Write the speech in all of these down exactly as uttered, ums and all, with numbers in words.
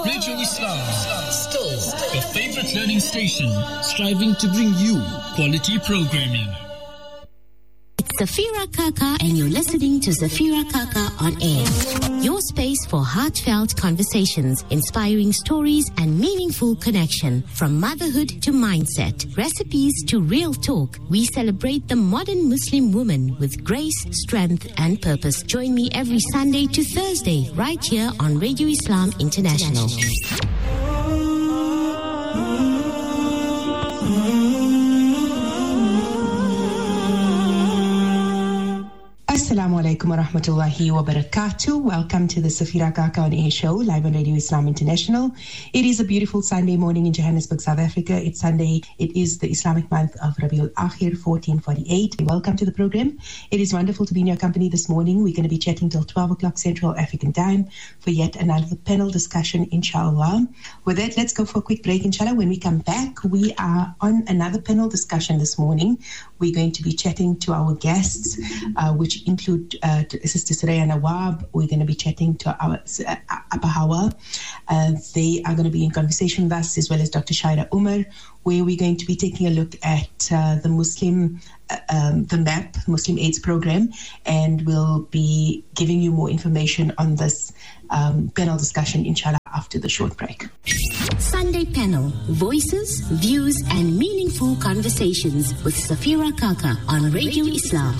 Radio Islam, still your favorite learning station, striving to bring you quality programming. It's Safira Kaka and you're listening to Safira Kaka on air. Your space for heartfelt conversations, inspiring stories and meaningful connection. From motherhood to mindset, recipes to real talk, we celebrate the modern Muslim woman with grace, strength and purpose. Join me every Sunday to Thursday right here on Radio Islam International. Assalamu alaikum wa rahmatullahi wa barakatuh. Welcome to the Safira Kaka on Air show, live on Radio Islam International. It is a beautiful Sunday morning in Johannesburg, South Africa. It's Sunday. It is the Islamic month of Rabiul Akhir, fourteen forty-eight. Welcome to the program. It is wonderful to be in your company this morning. We're going to be chatting till twelve o'clock Central African time for yet another panel discussion, inshallah. With that, let's go for a quick break, inshallah. When we come back, we are on another panel discussion this morning. We're going to be chatting to our guests, uh, which include uh, Sister Suraya Nawab. We're going to be chatting to our uh, Abba Hawa. Uh, they are going to be in conversation with us, as well as Doctor Shaira Umar, where we're going to be taking a look at uh, the Muslim, uh, um, the MAP, Muslim AIDS program, and we'll be giving you more information on this um, panel discussion, inshallah, after the short break. Sunday panel, voices, views and meaningful conversations with Safira Kaka on Radio Islam.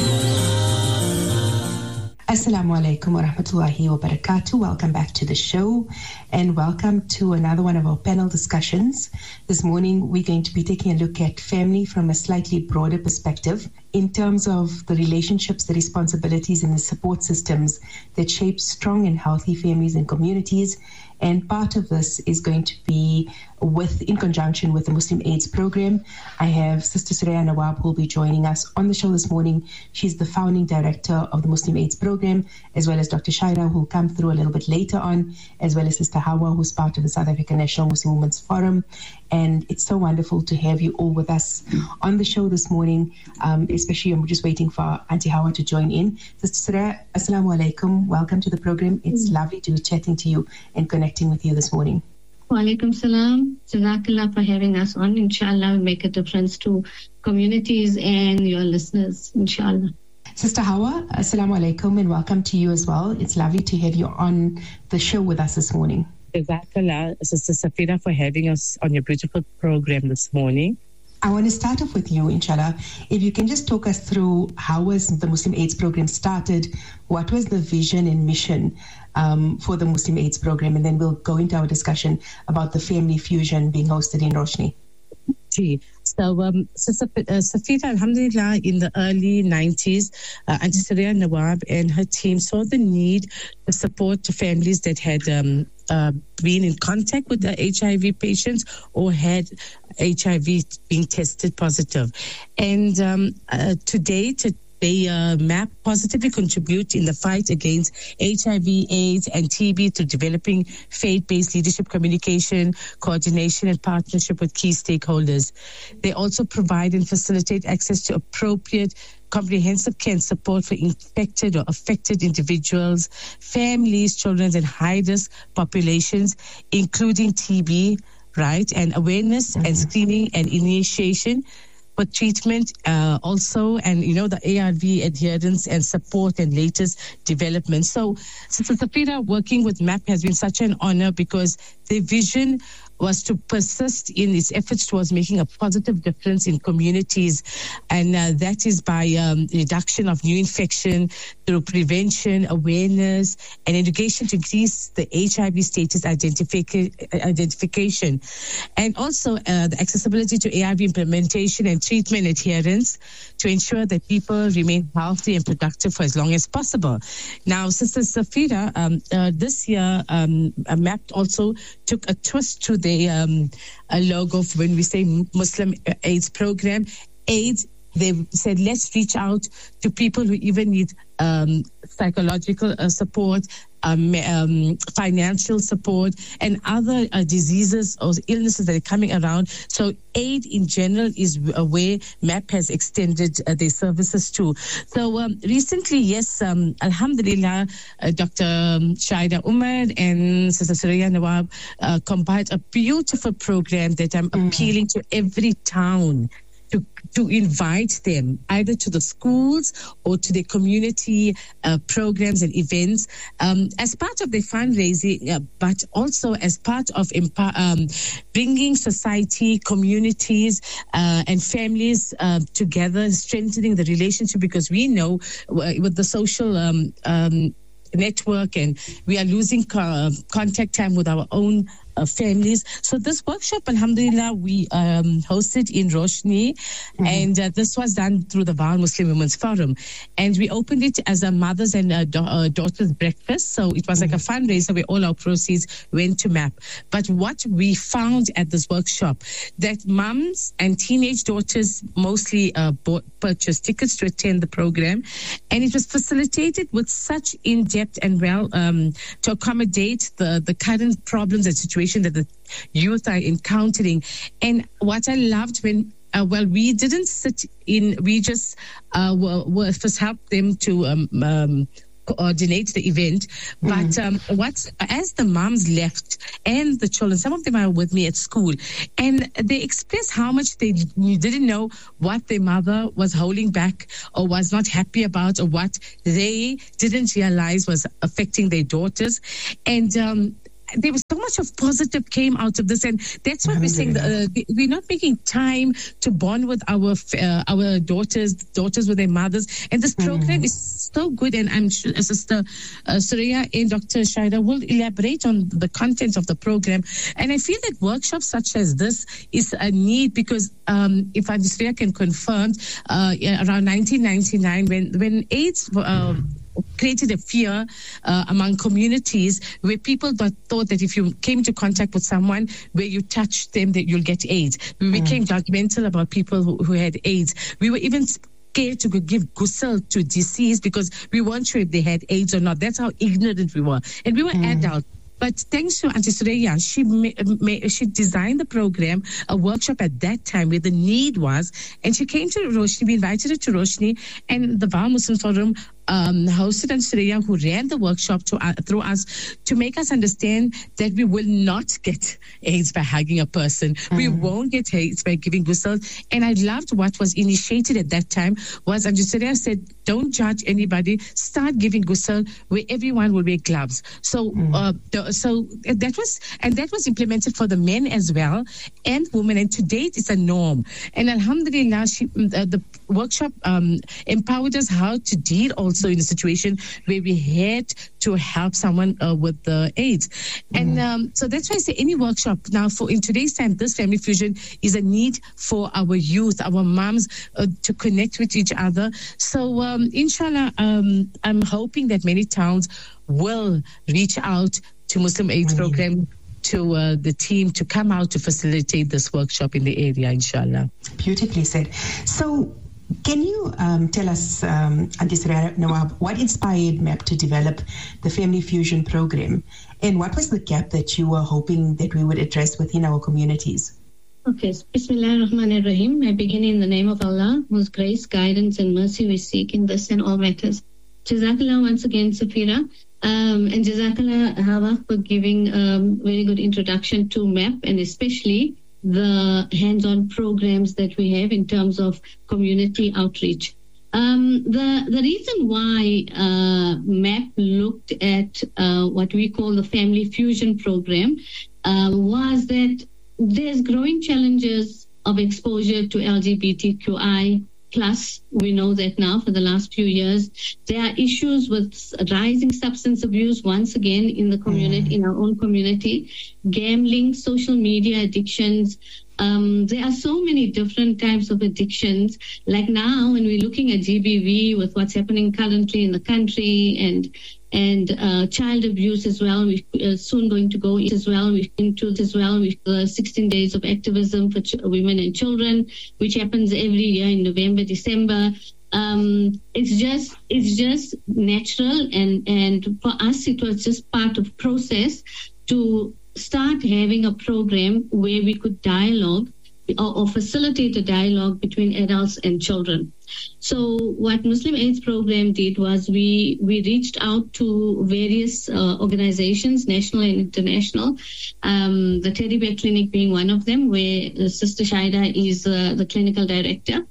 Assalamu alaikum wa rahmatullahi wa barakatuh. Welcome back to the show and welcome to another one of our panel discussions. This morning we're going to be taking a look at family from a slightly broader perspective in terms of the relationships, the responsibilities and the support systems that shape strong and healthy families and communities. And part of this is going to be with, in conjunction with the Muslim AIDS program. I have Sister Suraya Nawab who will be joining us on the show this morning. She's the founding director of the Muslim AIDS program, as well as Doctor Shaira, who will come through a little bit later on, as well as Sister Hawa, who's part of the South African National Muslim Women's Forum. And it's so wonderful to have you all with us on the show this morning, um, especially I'm just waiting for Auntie Hawa to join in. Sister Suraya, Assalamu alaikum. Welcome to the program. It's mm-hmm. lovely to be chatting to you and connecting with you this morning. Wa alaikum salam. Jazakallah for having us on. Inshallah, we make a difference to communities and your listeners, inshallah. Sister Hawa, Assalamu alaikum and welcome to you as well. It's lovely to have you on the show with us this morning. Jazakallah, Sister Safira, for having us on your beautiful program this morning. I want to start off with you, inshallah. If you can just talk us through how was the Muslim AIDS program started, what was the vision and mission um, for the Muslim AIDS program, and then we'll go into our discussion about the family fusion being hosted in Roshni. So, um, Sister uh, Safira, alhamdulillah, in the early nineties, uh, Auntie Suraya Nawab and her team saw the need to support families that had um, uh, been in contact with the H I V patients or had H I V being tested positive. And um, uh, to date, they uh, MAP positively contribute in the fight against H I V, AIDS, and T B through developing faith-based leadership communication, coordination, and partnership with key stakeholders. They also provide and facilitate access to appropriate comprehensive care and support for infected or affected individuals, families, children, and high-risk populations, including T B, right, and awareness mm-hmm. and screening and initiation for treatment uh, also, and, you know, the A R V adherence and support and latest development. So, Sister Safira, working with MAP has been such an honor because their vision was to persist in its efforts towards making a positive difference in communities. And uh, that is by um, reduction of new infection through prevention, awareness, and education to increase the H I V status identific- identification. And also uh, the accessibility to A R V implementation and treatment adherence to ensure that people remain healthy and productive for as long as possible. Now, Sister Safira, um, uh, this year, um, MAP also took a twist to the um, a logo of when we say Muslim AIDS program. AIDS, they said, let's reach out to people who even need um, psychological uh, support, um, um, financial support, and other uh, diseases or illnesses that are coming around. So aid in general is a way MAP has extended uh, their services to. So um, recently, yes, um, Alhamdulillah, uh, Doctor Shaida Umar and Sister Suraya Nawab uh, compiled a beautiful program that I'm mm. appealing to every town to to invite them either to the schools or to their community uh, programs and events um, as part of their fundraising, uh, but also as part of empower, um, bringing society, communities, uh, and families uh, together, strengthening the relationship, because we know uh, with the social um, um, network and we are losing co- contact time with our own Uh, families. So this workshop, alhamdulillah, we um, hosted in Roshni, mm-hmm. and uh, this was done through the Vaal Muslim Women's Forum, and we opened it as a mothers and uh, da- uh, daughters breakfast. So it was mm-hmm. like a fundraiser where all our proceeds went to MAP. But what we found at this workshop, that mums and teenage daughters mostly uh, bought, purchased tickets to attend the program, and it was facilitated with such in-depth and well um, to accommodate the, the current problems and situations that the youth are encountering. And what I loved when, uh, well, we didn't sit in, we just uh, were, were first helped them to um, um, coordinate the event. Mm. But um, what, as the moms left and the children, some of them are with me at school, and they expressed how much they didn't know what their mother was holding back or was not happy about, or what they didn't realize was affecting their daughters. And um, there was so much of positive came out of this, and that's what we're saying. Uh, we're not making time to bond with our uh, our daughters, daughters with their mothers, and this program mm. is so good. And I'm sure Sister uh, Suraya and Doctor Shaida will elaborate on the content of the program. And I feel that workshops such as this is a need, because um, if Suraya can confirm, uh, around nineteen ninety-nine, when when AIDS Uh, created a fear uh, among communities where people th- thought that if you came into contact with someone where you touched them, that you'll get AIDS. We mm. became judgmental about people who, who had AIDS. We were even scared to give ghusl to deceased because we weren't sure if they had AIDS or not. That's how ignorant we were. And we were mm. adults. But thanks to Auntie Suraya, she ma- ma- she designed the program, a workshop at that time where the need was, and she came to Roshni. We invited her to Roshni, and the Vaal Muslim Forum um, hosted Auntie Suraya, who ran the workshop to, uh, through us to make us understand that we will not get AIDS by hugging a person. Mm. We won't get AIDS by giving ghusl. And I loved what was initiated at that time was Auntie Suraya said, don't judge anybody. Start giving ghusl where everyone will wear gloves. So, mm. uh, the, so that was, and that was implemented for the men as well and women. And to date, it's a norm. And alhamdulillah, she, uh, the workshop um, empowered us how to deal also in a situation where we had to help someone uh, with the AIDS. Mm. And um, so that's why I say any workshop now for in today's time, this family fusion is a need for our youth, our moms uh, to connect with each other. So um, inshallah, um, I'm hoping that many towns will reach out to Muslim AIDS program, to uh, the team to come out to facilitate this workshop in the area, inshallah. Beautifully said. So can you um, tell us, um, Auntie Suraya Nawab, what inspired MAP to develop the Family Fusion program, and what was the gap that you were hoping that we would address within our communities? Okay, Bismillah ar-Rahman ar-Rahim. I begin in the name of Allah, whose grace, guidance, and mercy we seek in this and all matters. Jazakallah once again, Safira, um, and Jazakallah Hawa for giving a um, very good introduction to MAP, and especially the hands-on programs that we have in terms of community outreach. Um, the the reason why uh, MAP looked at uh, what we call the Family Fusion program uh, was that there's growing challenges of exposure to L G B T Q I plus. We know that now for the last few years. There are issues with rising substance abuse once again in the community, mm. in our own community, gambling, social media addictions. Um, there are so many different types of addictions. Like now, when we're looking at G B V with what's happening currently in the country, and and uh, child abuse as well. We're uh, soon going to go as well We're into as well with the sixteen days of activism for ch- women and children, which happens every year in November, December. um, it's just it's just natural, and and for us it was just part of process to start having a program where we could dialogue or, or facilitate a dialogue between adults and children. So what Muslim AIDS Program did was we we reached out to various uh, organizations, national and international, um, the Teddy Bear Clinic being one of them, where uh, Sister Shaida is uh, the clinical director.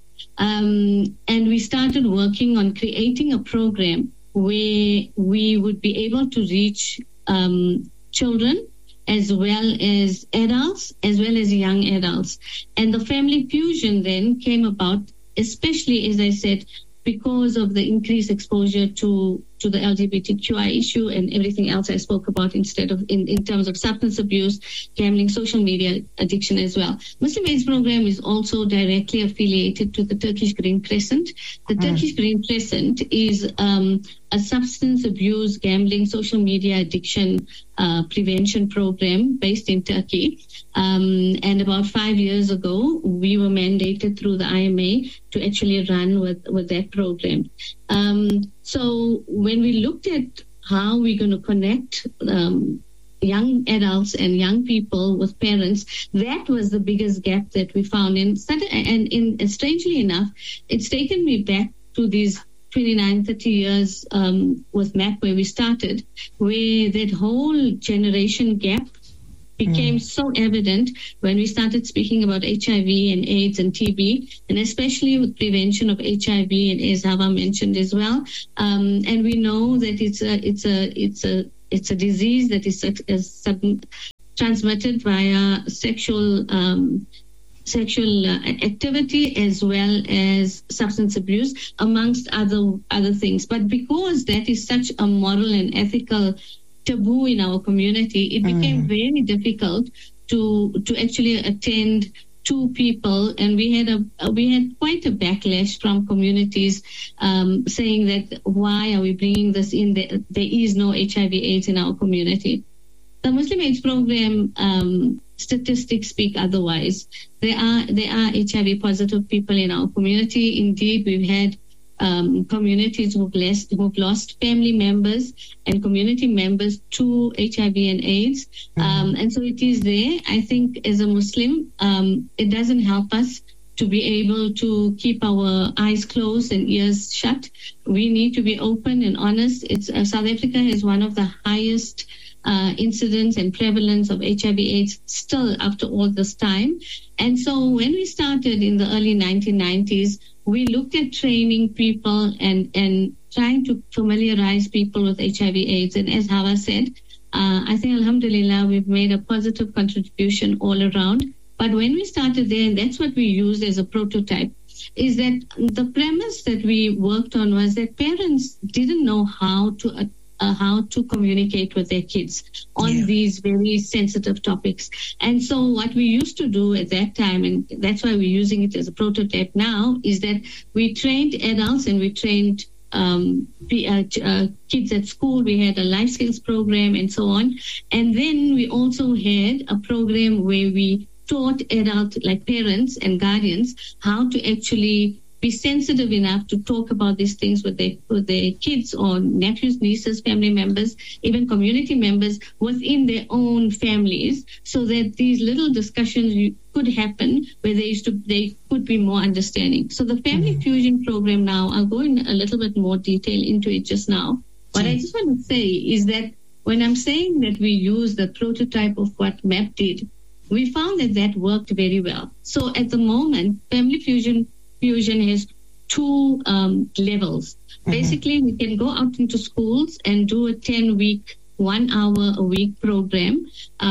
Um, and we started working on creating a program where we would be able to reach um, children as well as adults, as well as young adults. And the family fusion then came about, especially, as I said, because of the increased exposure to, to the L G B T Q I issue and everything else I spoke about instead of in, in terms of substance abuse, gambling, social media addiction as well. Muslim AIDS Program is also directly affiliated to the Turkish Green Crescent. The mm. Turkish Green Crescent is um, a substance abuse, gambling, social media addiction uh, prevention program based in Turkey. Um, and about five years ago, we were mandated through the I M A to actually run with, with that program. Um, so when we looked at how we're going to connect um, young adults and young people with parents, that was the biggest gap that we found. And, and, in, and strangely enough, it's taken me back to these twenty-nine, thirty years um, with M A P where we started, where that whole generation gap became mm. so evident when we started speaking about H I V and AIDS and T B, and especially with prevention of H I V, and as Hava mentioned as well. Um, and we know that it's a it's a it's a it's a disease that is, is sub- transmitted via sexual um, sexual uh, activity as well as substance abuse, amongst other other things. But because that is such a moral and ethical taboo in our community, it became mm. very difficult to to actually attend to people, and we had a we had quite a backlash from communities um, saying that why are we bringing this in? There, there is no H I V AIDS in our community. The Muslim AIDS Program um, statistics speak otherwise. There are there are H I V positive people in our community. Indeed, we've had Um, communities who've lost, who've lost family members and community members to H I V and AIDS. Mm-hmm. Um, and so it is there. I think as a Muslim, um, it doesn't help us to be able to keep our eyes closed and ears shut. We need to be open and honest. It's uh, South Africa has one of the highest uh, incidence and prevalence of H I V AIDS still after all this time. And so when we started in the early nineteen nineties, we looked at training people and, and trying to familiarize people with H I V AIDS. And as Hava said, uh, I think, alhamdulillah, we've made a positive contribution all around. But when we started there, and that's what we used as a prototype, is that the premise that we worked on was that parents didn't know how to uh, Uh, how to communicate with their kids on yeah. these very sensitive topics. And so what we used to do at that time, and that's why we're using it as a prototype now, is that we trained adults and we trained um, uh, uh, kids at school. We had a life skills program and so on. And then we also had a program where we taught adult, like parents and guardians, how to actually be sensitive enough to talk about these things with their, with their kids or nephews, nieces, family members, even community members within their own families, so that these little discussions could happen where they used to, they could be more understanding. So the Family mm-hmm. Fusion Program now, I'll go in a little bit more detail into it just now. What mm-hmm. I just want to say is that when I'm saying that we use the prototype of what M A P did, we found that that worked very well. So at the moment, Family Fusion Fusion has two um, levels. Mm-hmm. Basically, we can go out into schools and do a ten-week, one-hour-a-week program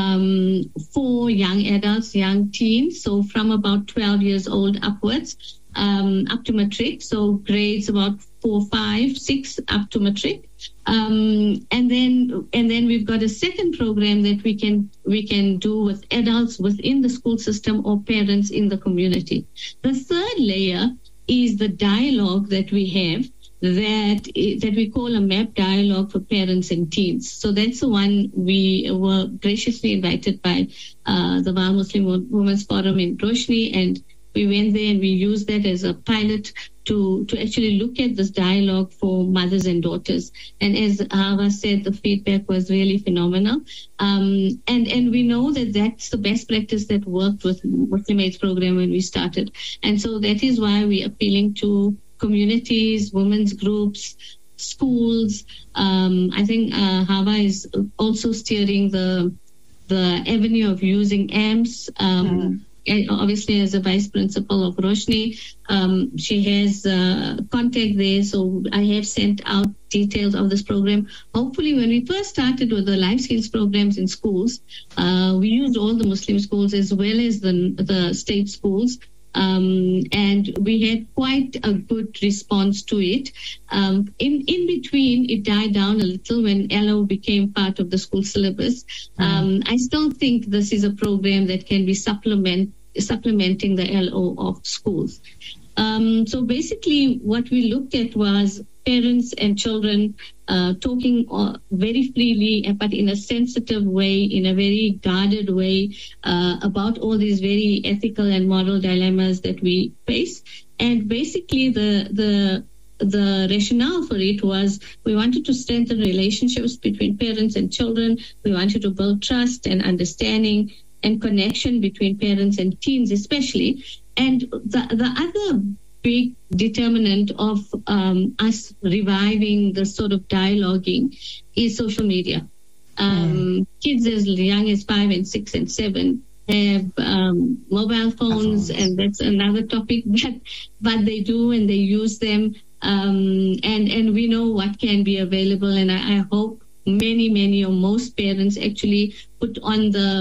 um, for young adults, young teens, so from about twelve years old upwards, um, up to matric, so grades about four, five, six, up to matric. Um, and then and then we've got a second program that we can we can do with adults within the school system or parents in the community. The third layer is the dialogue that we have that that we call a M A P dialogue for parents and teens. So that's the one we were graciously invited by uh, the Wahl Muslim Women's Forum in Roshni, and we went there and we used that as a pilot to, to actually look at this dialogue for mothers and daughters. And as Ava said, the feedback was really phenomenal. Um, and, and we know that that's the best practice that worked with Muslim AIDS program when we started. And so that is why we're appealing to communities, women's groups, schools. Um, I think uh, Hava is also steering the the avenue of using A M S. Um, mm. And obviously, as a vice principal of Roshni, um, she has uh, contact there. So I have sent out details of this program. Hopefully, when we first started with the life skills programs in schools, uh, we used all the Muslim schools as well as the, the state schools. Um, and we had quite a good response to it. Um, in, in between, it died down a little when L O became part of the school syllabus. Mm. Um, I still think this is a program that can be supplement, supplementing the L O of schools. Um, so basically what we looked at was parents and children uh, talking uh, very freely, but in a sensitive way, in a very guarded way, uh, about all these very ethical and moral dilemmas that we face. And basically the the the rationale for it was we wanted to strengthen relationships between parents and children. We wanted to build trust and understanding and connection between parents and teens especially. And the, the other big determinant of um, us reviving the sort of dialoguing is social media. Um, mm. Kids as young as five and six and seven have um, mobile phones, and that's another topic, but, but they do and they use them. Um, and, and we know what can be available, and I, I hope many, many or most parents actually put on the